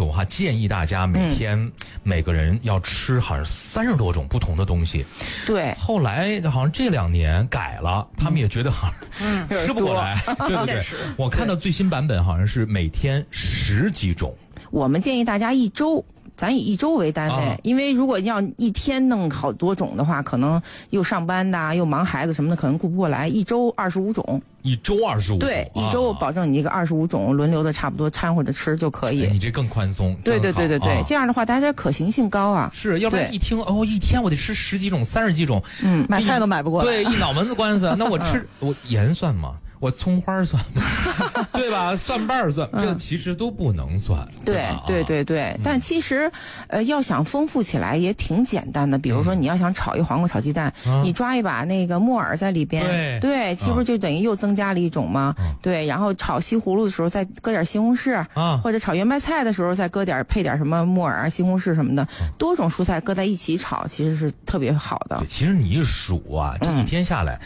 时候哈，建议大家每天每个人要吃好像30多种不同的东西。 对， 后来好像这2年改了，他们也觉得好像吃不过来，对不对？我看到最新版本好像是每天10几种。 我们建议大家一周。咱以1周为单位，因为如果要一天弄好多种的话，可能又上班的又忙孩子什么的，可能顾不过来。1周25种 ，1周25种， 对，1周保证你一个25种轮流的差不多掺和着吃就可以。 你这更宽松。 对，这样的话大家可行性高啊。 是，要不然一听一天我得吃10几种、30几种， 买菜都买不过来。 对，一脑门子官司。那我吃我盐算吗？我葱花算吗？对吧？蒜瓣算，这其实都不能算。 对，但其实，要想丰富起来也挺简单的。比如说，你要想炒一黄瓜炒鸡蛋，你抓一把那个木耳在里边，对，其实就等于又增加了一种嘛。对，然后炒西葫芦的时候再搁点西红柿，或者炒圆白菜的时候再配点什么木耳、西红柿什么的，多种蔬菜搁在一起炒，其实是特别好的。 其实你一数啊，这一天下来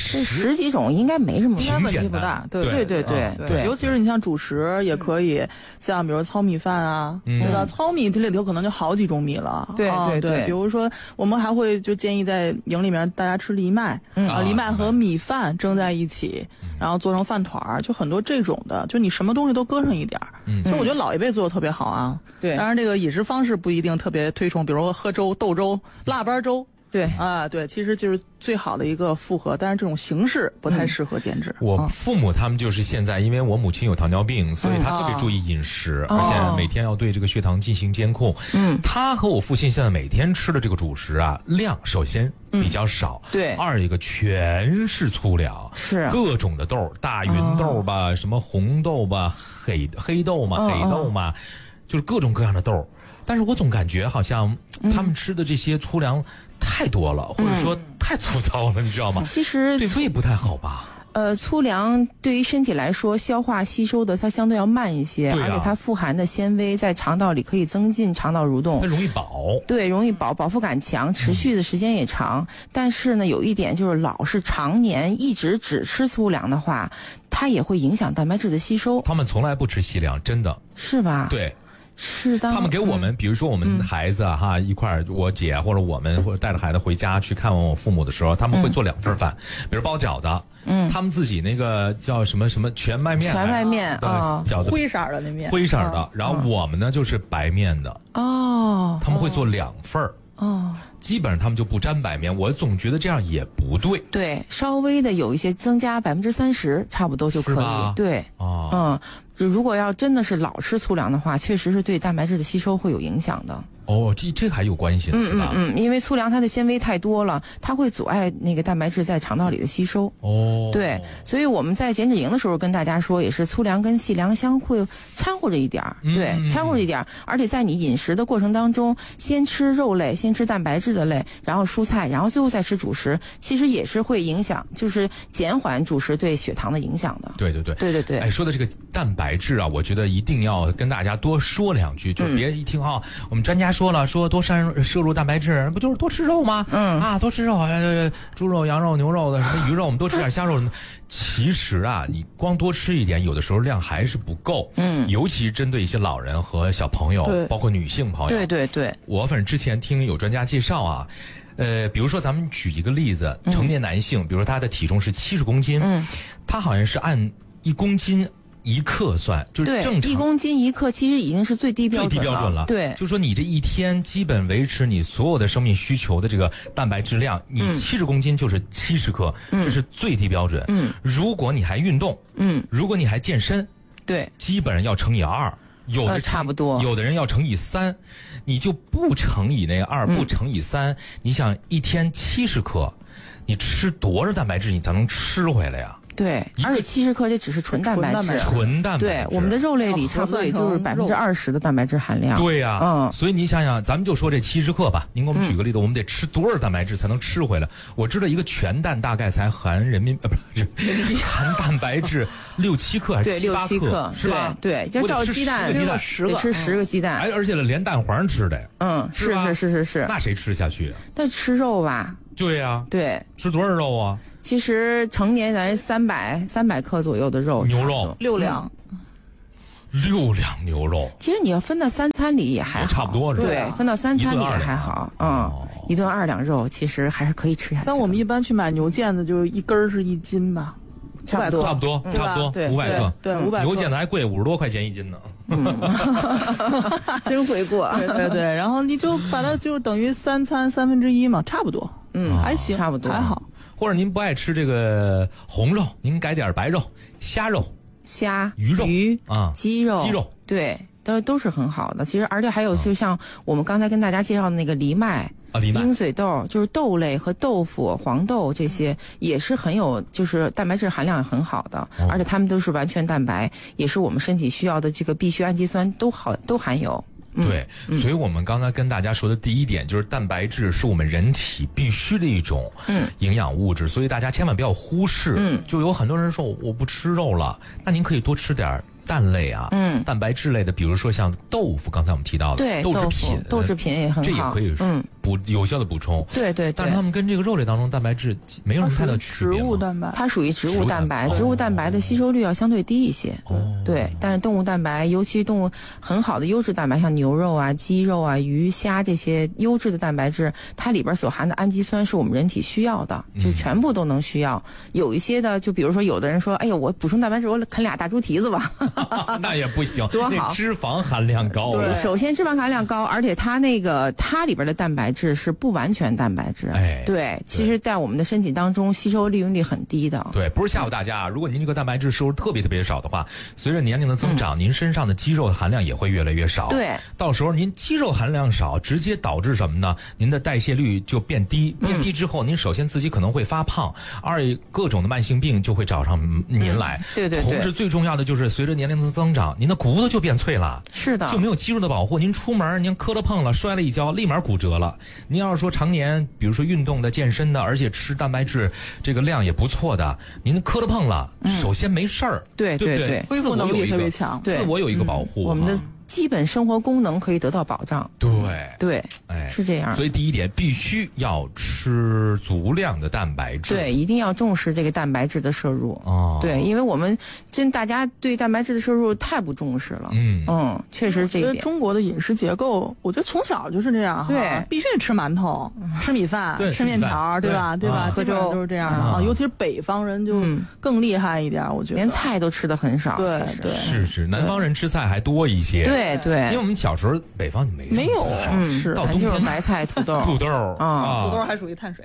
10几种应该没什么问题不大。 对， 尤其是你像主食也可以，像比如糙米饭啊，对吧？糙米这里头可能就好几种米了。 对， 比如说我们还会就建议在营里面大家吃藜麦，藜麦和米饭蒸在一起，然后做成饭团儿，就很多这种的，就你什么东西都搁上一点儿。所以我觉得老一辈做的特别好啊。 对， 当然这个饮食方式不一定特别推崇，比如说喝粥、豆粥、腊八粥。 对对，其实就是最好的一个复合，但是这种形式不太适合减脂。 我父母他们就是现在，因为我母亲有糖尿病，所以他特别注意饮食，而且每天要对这个血糖进行监控。他和我父亲现在每天吃的这个主食啊，量首先比较少， 对， 二一个全是粗粮， 是各种的豆，大芸豆吧，什么红豆吧，黑豆嘛，黑豆嘛，就是各种各样的豆。但是我总感觉好像他们吃的这些粗粮太多了，或者说太粗糙了，你知道吗？ 其实对胃不太好吧？ 粗粮对于身体来说，消化吸收的它相对要慢一些，而且它富含的纤维在肠道里可以增进肠道蠕动， 它容易饱。 对，容易饱，饱腹感强，持续的时间也长。但是呢，有一点就是，老是常年一直只吃粗粮的话，它也会影响蛋白质的吸收。 他们从来不吃细粮，真的是吧？ 对。 是的， 他们给我们，比如说我们孩子哈一块儿，我姐或者我们或者带着孩子回家去看望我父母的时候，他们会做2份饭，比如包饺子，他们自己那个叫什么全麦面，饺子灰色的那面， 灰色的，然后我们呢就是白面的，他们会做2份基本上他们就不沾白面，我总觉得这样也不对。 对，稍微的有一些增加30%，差不多就可以。对，如果要真的是老吃粗粮的话，确实是对蛋白质的吸收会有影响的。 这还有关系呢，是吧？ 因为粗粮它的掺维太多了，它会阻碍那个蛋白质在肠道里的吸收。对，所以我们在减脂营的时候跟大家说，也是粗粮跟细粮相会掺和着一点儿，对，掺和着一点儿，而且在你饮食的过程当中，先吃肉类，先吃蛋白质的类，然后蔬菜，然后最后再吃主食，其实也是会影响，就是减缓主食对血糖的影响的。对。 哎，说的这个蛋白质啊，我觉得一定要跟大家多说2句，就别一听我们专家说了，说多摄入蛋白质，不就是多吃肉吗？多吃肉，猪肉、羊肉、牛肉的什么鱼肉，我们多吃点虾肉。其实啊，你光多吃一点，有的时候量还是不够。尤其针对一些老人和小朋友，包括女性朋友。 对。 我反正之前听有专家介绍啊，比如说咱们举一个例子，成年男性，比如说他的体重是70公斤，他好像是按1公斤1克算，就是正常 1公斤1克其实已经是最低标准了。对， 就说你这一天基本维持你所有的生命需求的这个蛋白质量，你70公斤就是70克，这是最低标准。如果你还运动，如果你还健身， 对， 基本上要乘以2。有的差不多， 有的人要乘以3，你就不乘以那个2，不乘以3，你想一天70克，你吃多少蛋白质你才能吃回来呀？ 对，而且70克这只是纯蛋白质，对，我们的肉类里差不多也就是20%的蛋白质含量。 对呀，所以你想想，咱们就说这70克吧，您给我们举个例子，我们得吃多少蛋白质才能吃回来？我知道一个全蛋大概才含含蛋白质6、7克还是7、8克，是吧？ 对，就照鸡蛋得吃10个鸡蛋， 而且连蛋黄吃的。 是，那谁吃下去？ 那吃肉吧。 对呀， 对， 吃多少肉啊？ 其实成年人300克左右的肉， 牛肉 6两。 6两牛肉。 其实你要分到3餐里也还好， 差不多是吧？ 对，分到3餐里也还好。1顿2两肉其实还是可以吃下去。 但我们一般去买牛腱子，就1根是1斤吧。 差不多 ，500克， 对，500克。 牛腱子还贵，50多块钱1斤呢。 真会过。 对，然后你就把它就等于3餐1/3嘛，差不多。还行， 差不多， 还好。 或者您不爱吃这个红肉，您改点白肉，虾肉、鱼肉、 鸡肉，对，都是很好的。其实，而且还有，就像我们刚才跟大家介绍的那个藜麦。鹰嘴豆就是豆类和豆腐、黄豆这些也是很有，就是蛋白质含量很好的，而且它们都是完全蛋白，也是我们身体需要的这个必需氨基酸都含有。 对，所以我们刚才跟大家说的第一点就是蛋白质是我们人体必须的一种营养物质，所以大家千万不要忽视。就有很多人说我不吃肉了，那您可以多吃点蛋类啊，蛋白质类的，比如说像豆腐，刚才我们提到的， 对，豆制品也很好， 这也可以有效的补充。 对， 但是它们跟这个肉类当中蛋白质没有什么太大区别。 植物蛋白， 它属于植物蛋白，植物蛋白的吸收率要相对低一些。对，但是动物蛋白，尤其动物很好的优质蛋白，像牛肉啊、鸡肉啊、鱼虾这些优质的蛋白质，它里边所含的氨基酸是我们人体需要的，就全部都能需要。有一些的，就比如说有的人说，哎呦，我补充蛋白质，我啃俩大猪蹄子吧。 那也不行， 多好， 脂肪含量高。 对，首先脂肪含量高，而且它里边的蛋白质是不完全蛋白质。对，其实在我们的身体当中吸收利用率很低的。 对，不是吓唬大家啊！如果您这个蛋白质摄入特别少的话，随着年龄的增长，您身上的肌肉含量也会越来越少。 对， 到时候您肌肉含量少，直接导致什么呢？您的代谢率就变低，变低之后，您首先自己可能会发胖，各种的慢性病就会找上您来。 对。 同时最重要的就是随着年龄的增长，您的骨头就变脆了。 是的， 就没有肌肉的保护，您出门您磕了碰了摔了一跤，立马骨折了。您要是说常年比如说运动的、健身的，而且吃蛋白质这个量也不错的，您磕了碰了，首先没事儿。 对， 恢复能力特别强， 自我有一个保护。 我们的基本生活功能可以得到保障。对，是这样。 所以第一点，必须要吃足量的蛋白质。 对，一定要重视这个蛋白质的摄入。对，因为我们大家对蛋白质的摄入太不重视了。确实这一点。 中国的饮食结构，我觉得从小就是这样。对，必须吃馒头、吃米饭、吃面条，对吧？ 喝粥都是这样啊。尤其是北方人就更厉害一点，我觉得连菜都吃的很少。 对， 是南方人吃菜还多一些。 对， 因为我们小时候北方就没有， 是到冬天就是白菜、土豆土豆还属于碳水。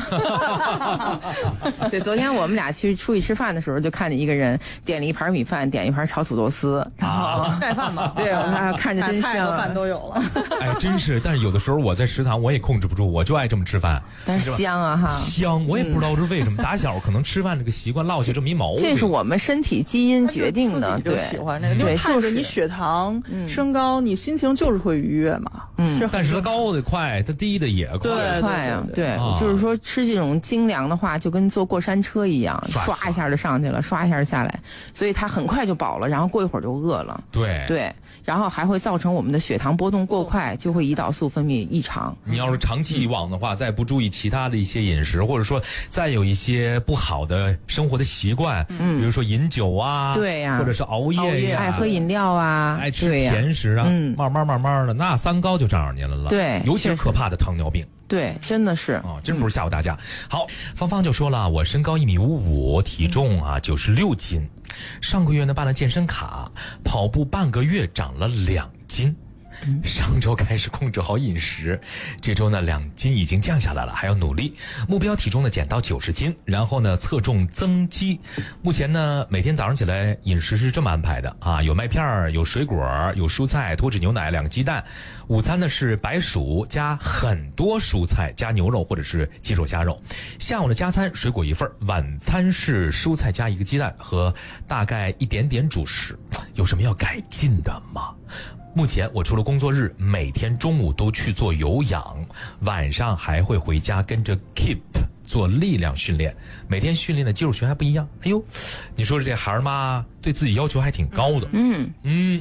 对，昨天我们俩出去吃饭的时候，就看见一个人点了一盘米饭，点一盘炒土豆丝，然后盖饭嘛。 对，我们看着真香， 菜和饭都有了。 真是。但是有的时候我在食堂我也控制不住，我就爱这么吃饭。 但是香啊哈， 香，我也不知道是为什么。打小可能吃饭这个习惯落下这么一毛病。 这是我们身体基因决定的。 对，喜欢这个，对，就是你血糖升高，你心情就是会愉悦嘛。 但是它高的快，它低的也快呀。对，就是说吃这种精粮的话，就跟坐过山车一样，刷一下就上去了，刷一下就下来，所以它很快就饱了，然后过一会儿就饿了。对，然后还会造成我们的血糖波动过快，就会胰岛素分泌异常。 你要是长期以往的话，再不注意其他的一些饮食，或者说再有一些不好的生活的习惯，比如说饮酒啊， 对呀， 或者是熬夜呀， 爱喝饮料啊， 爱吃甜食啊，慢慢的，那三高就找上您了。 对， 尤其是可怕的糖尿病。 对，真的是真不是吓唬大家。好，芳芳就说了，我身高1.55米，体重96斤，上个月呢办了健身卡，跑步半个月长了2斤。上周开始控制好饮食，这周呢2斤已经降下来了，还要努力。目标体重呢减到90斤，然后呢侧重增肌。目前呢每天早上起来饮食是这么安排的有麦片，有水果，有蔬菜，脱脂牛奶，2个鸡蛋。午餐呢是白薯加很多蔬菜加牛肉或者是鸡肉虾肉。下午的加餐水果1份，晚餐是蔬菜加1个鸡蛋和大概一点点主食。有什么要改进的吗？目前我除了工作日，每天中午都去做有氧，晚上还会回家跟着 Keep 做力量训练，每天训练的肌肉群还不一样。哎呦，你说这孩儿妈对自己要求还挺高的。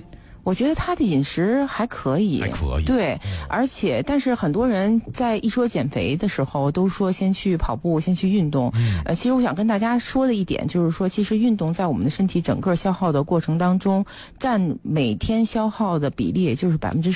我觉得他的饮食还可以，对，而且但是很多人在一说减肥的时候，都说先去跑步，先去运动。其实我想跟大家说的一点就是说，其实运动在我们的身体整个消耗的过程当中，占每天消耗的比例也就是10%。